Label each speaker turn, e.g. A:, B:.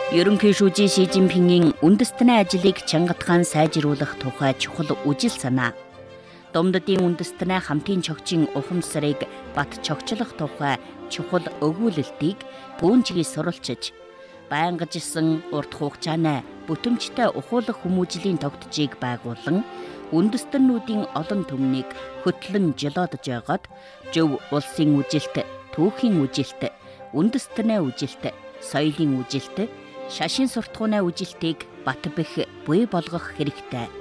A: Ерөнхий шүүжийн Ши Жинпингийн үндэстний ажлыг чангатхан сайжруулах тухай чухал үжил санаа. Домдодын үндэстний хамтын чогчийн ухамсарыг бат чогчлох тухай чухал өгүүлэлтийг пүүнжгийг суралцж, байнгажсэн урт хугацааны бүтэмжтэй ухуулах хүмүүжлийн тогтжийг байгуулан үндэстнүүдийн олон түмнийг хөтлөн жолоодож байгаад зөв улсын үжилт, түүхийн үжилт, үндэстний үжилт, соёлын үжилт, шашин суртахууны үжилтийг бат бэх буй болгох хэрэгтэй.